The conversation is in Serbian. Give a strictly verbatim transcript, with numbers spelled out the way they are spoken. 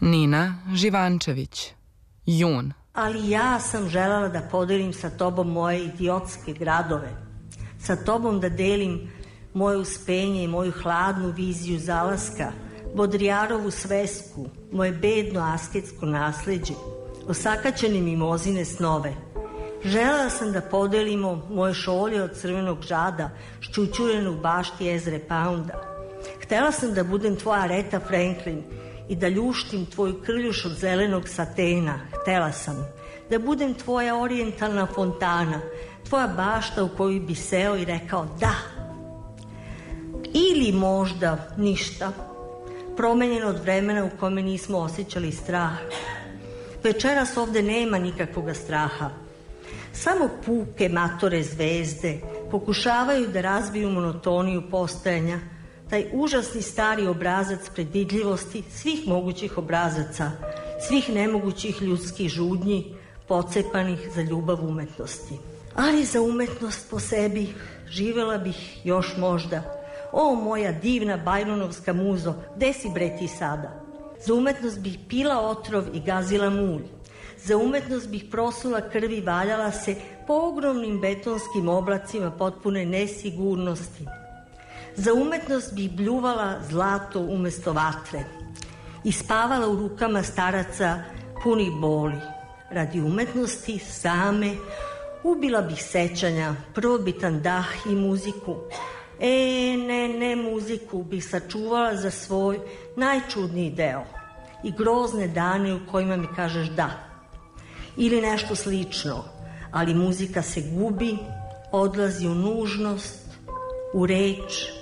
Nina Živančević, Jun. Ali ja sam želela da podelim sa tobom moje idiotske gradove, sa tobom da delim moje uspenje i moju hladnu viziju zalaska, Bodrijarovu svesku, moje bedno asketsko nasleđe, osakaćene mimozine snove. Želela sam da podelimo moje šolje od crvenog žada, šćućurene u bašti Ezre Pounda. Htela sam da budem tvoja Aretha Franklin i da ljuštim tvoju krljuš od zelenog satena. Htela sam da budem tvoja orijentalna fontana, tvoja bašta u koju bi seo i rekao da. Ili možda ništa, promenjeno od vremena u kome nismo osjećali strah. Večeras ovde nema nikakvoga straha. Samo puke matore zvezde pokušavaju da razbiju monotoniju postojanja, taj užasni stari obrazac predvidljivosti svih mogućih obrazaca, svih nemogućih ljudskih žudnji, pocepanih za ljubav umetnosti. Ali za umetnost po sebi živela bih još možda. O, moja divna bajronovska muzo, gde si bre ti sada? Za umetnost bih pila otrov i gazila mulj. Za umetnost bih prosula krv i valjala se po ogromnim betonskim oblacima potpune nesigurnosti. Za umetnost bih bljuvala zlato umesto vatre i spavala u rukama staraca punih boli. Radi umetnosti same ubila bih sećanja, prvobitan dah i muziku. E, ne, ne muziku bih sačuvala za svoj najčudniji deo i grozne dane u kojima mi kažeš da. Ili nešto slično, ali muzika se gubi, odlazi u nužnost, u reč,